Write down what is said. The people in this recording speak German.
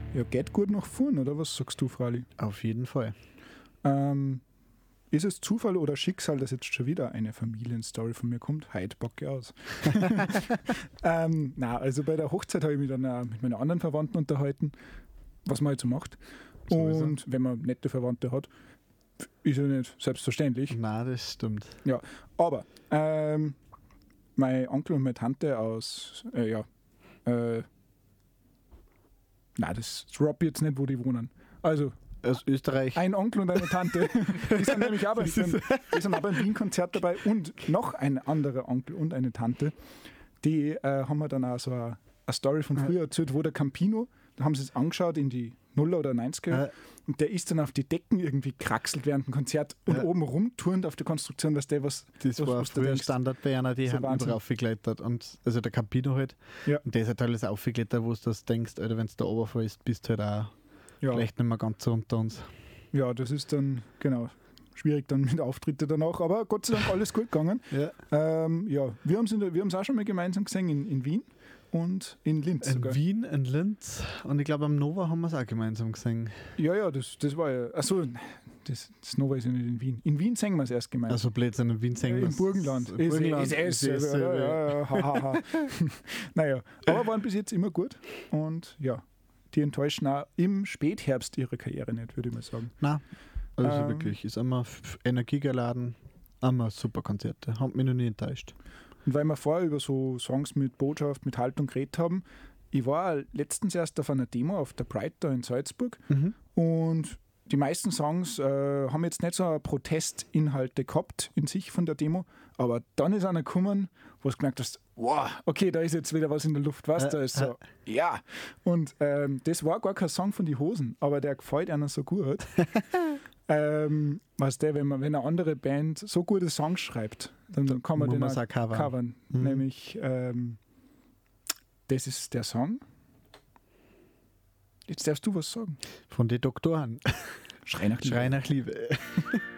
ja, geht gut nach vorn, oder was sagst du, Frali? Auf jeden Fall. Ist es Zufall oder Schicksal, dass jetzt schon wieder eine Familienstory von mir kommt? Heute packe ich aus. Also bei der Hochzeit habe ich mich dann auch mit meinen anderen Verwandten unterhalten, was man halt so macht. Sowieso. Und wenn man nette Verwandte hat, ist ja nicht selbstverständlich. Na, das stimmt. Ja, aber mein Onkel und meine Tante aus, das droppt jetzt nicht, wo die wohnen. Also, Aus Österreich. ein Onkel und eine Tante, die sind nämlich auch beim Wien-Konzert dabei und noch ein anderer Onkel und eine Tante, die haben mir dann auch so eine Story von früher erzählt, wo der Campino, da haben sie es angeschaut in die 0er oder 90er und der ist dann auf die Decken irgendwie kraxelt während dem Konzert und oben rumturnt auf der Konstruktion, dass der was... Das war früher Standard bei einer, die So haben Wahnsinn. überall aufgeklettert. Und, also der Campino halt. Ja. Und der ist halt alles aufgeklettert, wo du das denkst, Alter, wenn du da runterfällst, bist du halt auch vielleicht nicht mehr ganz so unter uns. Ja, das ist dann, genau, schwierig dann mit Auftritte danach, aber Gott sei Dank alles gut gegangen. Ja. Wir haben es auch schon mal gemeinsam gesehen in Wien und in Linz In sogar. Wien, in Linz und ich glaube am Nova haben wir es auch gemeinsam gesehen. Ja, das war ja, achso, das Nova ist ja nicht in Wien. In Wien singen wir es erst gemeinsam. Also Blödsinn, in Wien singen wir Im es. Burgenland. Im Burgenland Ist ja. Naja, aber waren bis jetzt immer gut und ja, die enttäuschen auch im Spätherbst ihre Karriere nicht, würde ich mal sagen. Nein, also wirklich, ist immer energiegeladen, immer super Konzerte, haben mich noch nie enttäuscht. Und weil wir vorher über so Songs mit Botschaft, mit Haltung geredet haben, ich war letztens erst auf einer Demo auf der Pride da in Salzburg und die meisten Songs haben jetzt nicht so Protestinhalte gehabt in sich von der Demo, aber dann ist einer gekommen, wo du gemerkt hast, wow, okay, da ist jetzt wieder was in der Luft, was da ist so, ja. Und das war gar kein Song von die Hosen, aber der gefällt einer so gut. Weißt du, wenn eine andere Band so gute Songs schreibt, dann kann man den auch covern. Nämlich, das ist der Song. Jetzt darfst du was sagen. Von den Doktoren. Schrei nach Liebe. Schrei nach Liebe.